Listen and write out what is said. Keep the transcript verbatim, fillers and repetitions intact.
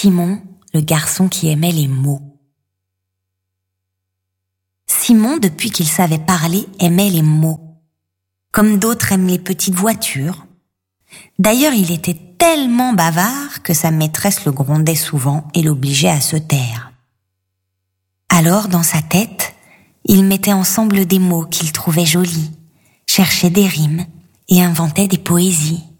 Simon, le garçon qui aimait les mots. Simon, depuis qu'il savait parler, aimait les mots, comme d'autres aiment les petites voitures. D'ailleurs, il était tellement bavard que sa maîtresse le grondait souvent et l'obligeait à se taire. Alors, dans sa tête, il mettait ensemble des mots qu'il trouvait jolis, cherchait des rimes et inventait des poésies.